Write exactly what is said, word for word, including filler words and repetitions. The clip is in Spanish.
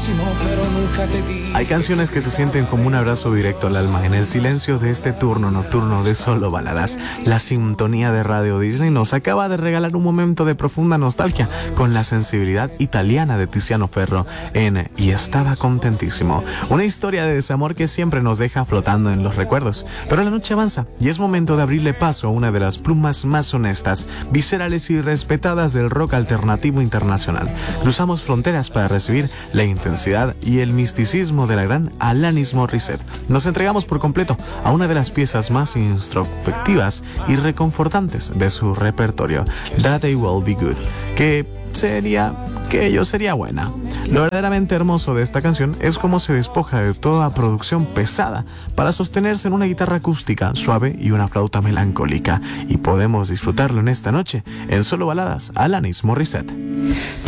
pero nunca te di. Hay canciones que se sienten como un abrazo directo al alma. En el silencio de este turno nocturno de Solo Baladas, la sintonía de Radio Disney nos acaba de regalar un momento de profunda nostalgia con la sensibilidad italiana de Tiziano Ferro en Y estaba contentísimo. Una historia de desamor que siempre nos deja flotando en los recuerdos. Pero la noche avanza y es momento de abrirle paso a una de las plumas más honestas, viscerales y respetadas del rock alternativo internacional. Cruzamos fronteras para recibir la intensidad y el misticismo de la gran Alanis Morissette. Nos entregamos por completo a una de las piezas más introspectivas y reconfortantes de su repertorio, That They Will Be Good, que sería que ello sería buena. Lo verdaderamente hermoso de esta canción es cómo se despoja de toda producción pesada para sostenerse en una guitarra acústica suave y una flauta melancólica, y podemos disfrutarlo en esta noche en Solo Baladas, Alanis Morissette.